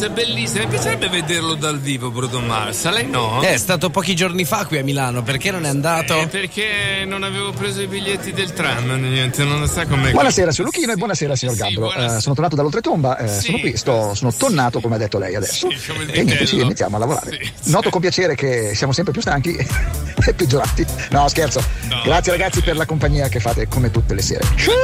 Mars, bellissimo. Mi piacerebbe vederlo dal vivo, Bruno Mars. A lei no? È stato pochi giorni fa qui a Milano, perché non è andato? Perché non avevo preso i biglietti del tram, niente, non sa com'è. Buonasera signor Luchino e buonasera signor Gabbro. Sono tornato dall'oltretomba, sono qui, sono tonnato come ha detto lei adesso. E niente, ci iniziamo a lavorare. Noto con piacere che siamo sempre più stanchi e peggiorati. No, scherzo. Grazie ragazzi per la compagnia che fate come tutte le sere.